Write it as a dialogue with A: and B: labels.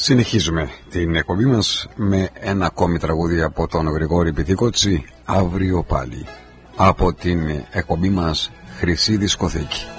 A: Συνεχίζουμε την εκπομπή μας με ένα ακόμη τραγούδι από τον Γρηγόρη Πηδικότσι, αύριο πάλι, από την εκπομπή μας Χρυσή Δισκοθήκη.